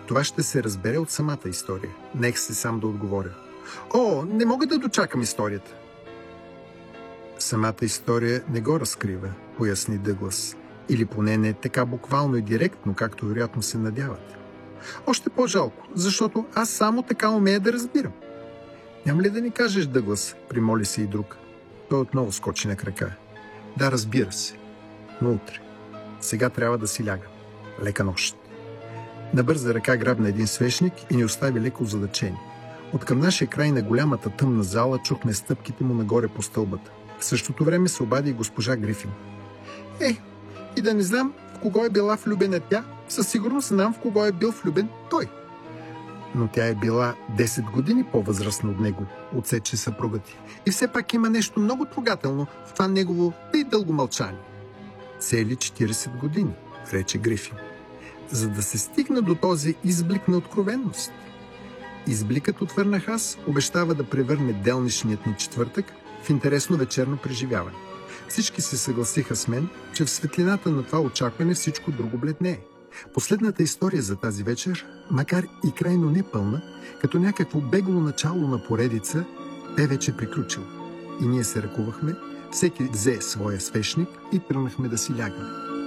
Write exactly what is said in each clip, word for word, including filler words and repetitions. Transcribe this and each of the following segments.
Това ще се разбере от самата история. Нех се сам да отговоря. О, не мога да дочакам историята. Самата история не го разкрива, поясни Дъглас. Или поне не така буквално и директно, както вероятно се надяват. Още по-жалко, защото аз само така умея да разбирам. Няма ли да ни кажеш, Дъглас, примоли се и друг. Той отново скочи на крака. Да, разбира се. Но утре. Сега трябва да си ляга. Лека нощ. На бърза ръка грабна един свещник и ни остави леко задъчени. От към нашия край на голямата тъмна зала чухме стъпките му нагоре по стълбата. В същото време се обади и госпожа Грифин. Е, и да не знам в кого е била влюбена тя, със сигурност знам в кого е бил влюбен той. Но тя е била десет години по-възрастна от него, отсече съпруга ти. И все пак има нещо много трогателно в това негово и дълго мълчание. Цели четиридесет години, рече Грифин, за да се стигна до този изблик на откровенност. Избликът, отвърнах аз, обещава да превърне делнишният ни четвъртък в интересно вечерно преживяване. Всички се съгласиха с мен, че в светлината на това очакване всичко друго бледнее. Последната история за тази вечер, макар и крайно непълна, като някакво бегло начало на поредица, бе вече приключила. И ние се ръкувахме, всеки взе своя свещник и тръгнахме да си лягаме.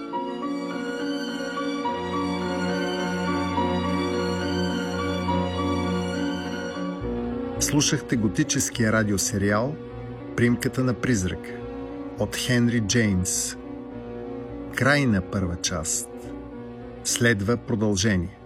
Слушахте готическия радиосериал "Примката на призрак" от Хенри Джеймс. Край на първа част. Следва продължение.